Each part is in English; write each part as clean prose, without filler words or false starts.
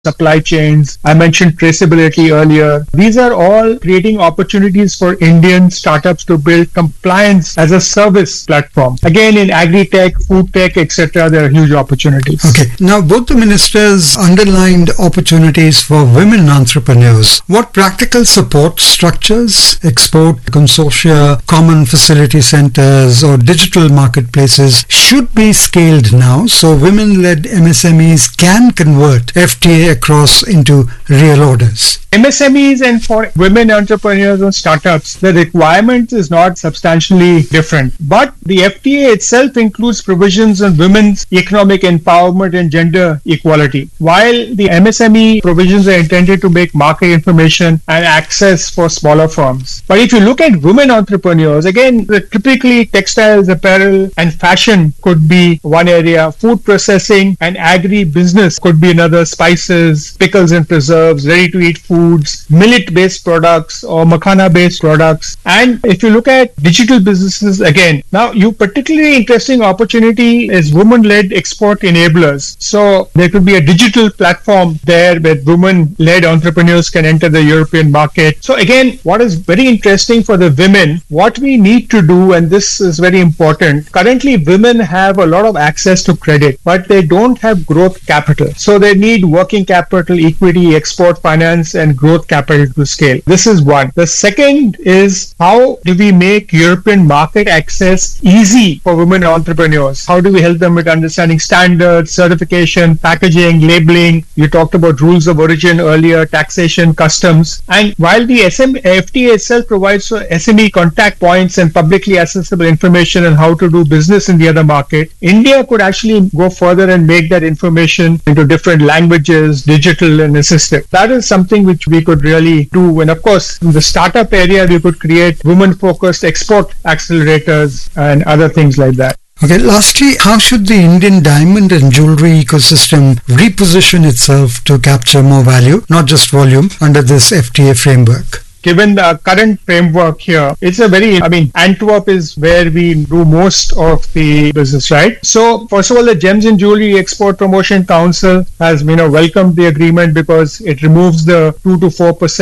supply chains. I mentioned traceability earlier. These are all creating opportunities for Indian startups to build compliance as a service platform. Again, in agri-tech, food tech, etc., there are huge opportunities. Okay. Now, both the ministers underlined opportunities for women entrepreneurs. What practical support structures, export consortia, common facility centers, or digital marketplaces should be scaled now so women-led MSMEs can convert FTA across into real orders? MSMEs and for women entrepreneurs and startups, the requirement is not substantially different. But the FTA itself includes provisions on women's economic empowerment and gender equality. While the MSME provisions are intended to make market information and access for smaller firms. But if you look at women entrepreneurs, again, typically textiles, apparel, and fashion could be one area. Food processing and agri-business could be another. Spices, pickles and preserves, ready-to-eat foods, millet-based products or makhana-based products. And if you look at digital businesses, again, now particularly interesting opportunity is women-led export enablers. So there could be a digital platform there where women-led entrepreneurs can enter the European market. So again, what is very interesting for the women, what we need to do, and this is very important, currently women have a lot of access to credit, but they don't have growth capital. So they need working capital, equity, export finance, and growth capital to scale. This is one. The second is how do we make European market access easy for women entrepreneurs? How do we help them with understanding standards, certification, packaging, labeling? You talked about rules of origin earlier, taxation, customs. And while the FTA itself provides SME contact points and publicly accessible information on how to do business in the other market, India could actually go further and make that information into different languages, digital and assistive. That is something which we could really do. And of course, in the startup area, we could create women-focused export accelerators and other things like that. Okay, lastly, how should the Indian diamond and jewelry ecosystem reposition itself to capture more value, not just volume, under this FTA framework? Given the current framework here, it's Antwerp is where we do most of the business, right? So, first of all, the Gems and Jewelry Export Promotion Council has, welcomed the agreement because it removes the 2 to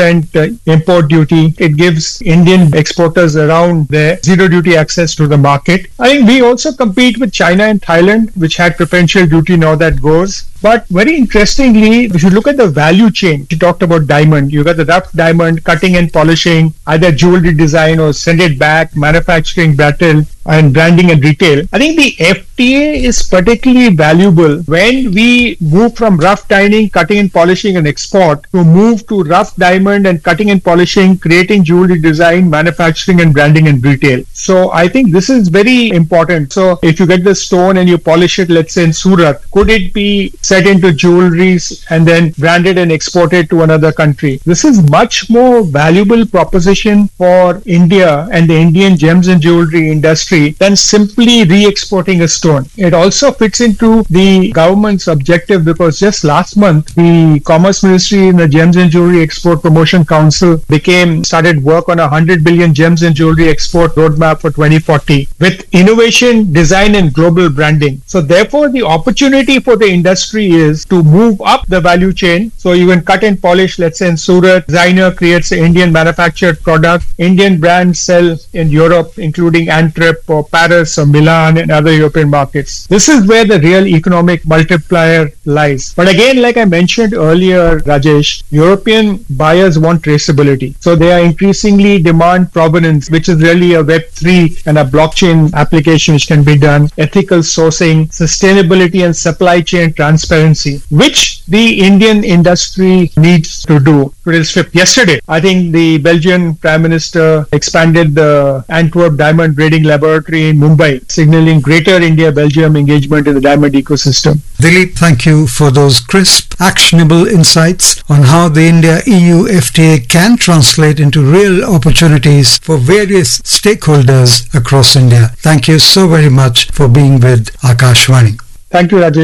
4% import duty. It gives Indian exporters around there zero duty access to the market. I think we also compete with China and Thailand, which had preferential duty. Now that goes. But very interestingly, if you look at the value chain, you talked about diamond. You got the rough diamond, cutting and polishing, either jewelry design or send it back, manufacturing, battle, and branding and retail. I think the FTA is particularly valuable when we move from rough diamond, cutting and polishing and export to move to rough diamond and cutting and polishing, creating jewelry design, manufacturing and branding and retail. So I think this is very important. So if you get the stone and you polish it, let's say in Surat, could it be set into jewelries and then branded and exported to another country? This is much more valuable proposition for India and the Indian gems and jewelry industry than simply re-exporting a stone. It also fits into the government's objective because just last month, the Commerce Ministry and the Gems and Jewelry Export Promotion Council started work on a 100 billion gems and jewelry export roadmap for 2040 with innovation, design and global branding. So therefore, the opportunity for the industry is to move up the value chain. So you can cut and polish, let's say in Surat, designer creates an Indian manufactured product, Indian brands sell in Europe, including Antwerp or Paris or Milan and other European markets. This is where the real economic multiplier lies. But again, like I mentioned earlier, Rajesh, European buyers want traceability. So they are increasingly demand provenance, which is really a Web3 and a blockchain application which can be done, ethical sourcing, sustainability and supply chain transparency, which the Indian industry needs to do. Yesterday, I think the Belgian Prime Minister expanded the Antwerp Diamond Grading Laboratory in Mumbai, signaling greater India-Belgium engagement in the diamond ecosystem. Dilip, thank you for those crisp, actionable insights on how the India-EU FTA can translate into real opportunities for various stakeholders across India. Thank you so very much for being with Akashvani. Thank you, Rajesh.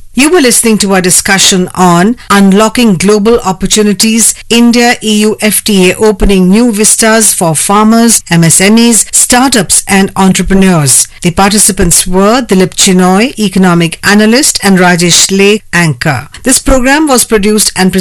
You were listening to our discussion on Unlocking Global Opportunities, India-EU FTA opening new vistas for farmers, MSMEs, startups and entrepreneurs. The participants were Dilip Chinoy, Economic Analyst, and Rajesh Lake, Anchor. This program was produced and presented